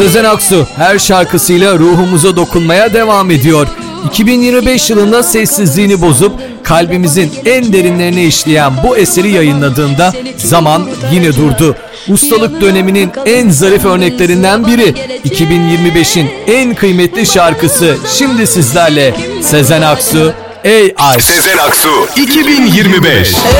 Sezen Aksu her şarkısıyla ruhumuza dokunmaya devam ediyor. 2025 yılında sessizliğini bozup kalbimizin en derinlerine işleyen bu eseri yayınladığında zaman yine durdu. Ustalık döneminin en zarif örneklerinden biri. 2025'in en kıymetli şarkısı şimdi sizlerle. Sezen Aksu, Ey Aşk. Sezen Aksu 2025.